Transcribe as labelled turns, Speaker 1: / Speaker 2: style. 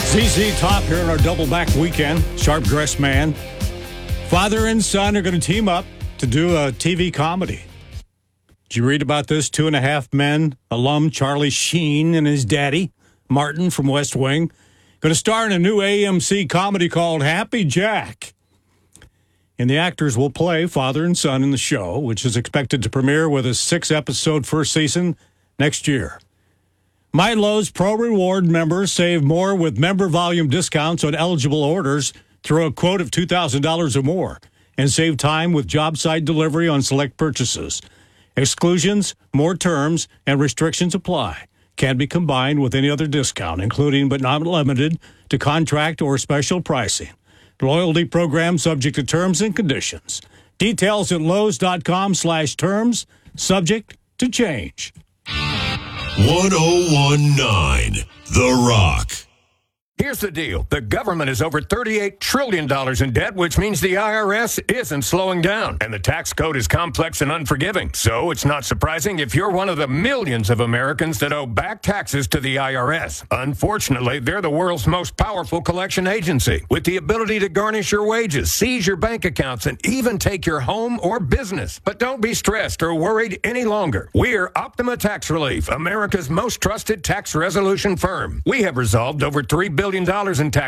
Speaker 1: ZZ Top here in our double-back weekend. Sharp Dressed Man. Father and son are going to team up to do a TV comedy. Did you read about this? 2.5 Men alum Charlie Sheen and his daddy, Martin from West Wing, going to star in a new AMC comedy called Happy Jack. And the actors will play father and son in the show, which is expected to premiere with a 6-episode first season next year. Milo's Pro Reward members save more with member volume discounts on eligible orders through a quote of $2,000 or more and save time with job site delivery on select purchases. Exclusions, more terms, and restrictions apply. Can be combined with any other discount, including but not limited to contract or special pricing. Loyalty program subject to terms and conditions. Details at Lowe's.com/terms, subject to change.
Speaker 2: 1019 The Rock.
Speaker 3: Here's the deal. The government is over $38 trillion in debt, which means the IRS isn't slowing down. And the tax code is complex and unforgiving. So it's not surprising if you're one of the millions of Americans that owe back taxes to the IRS. Unfortunately, they're the world's most powerful collection agency, with the ability to garnish your wages, seize your bank accounts, and even take your home or business. But don't be stressed or worried any longer. We're Optima Tax Relief, America's most trusted tax resolution firm. We have resolved over $3 billion in tax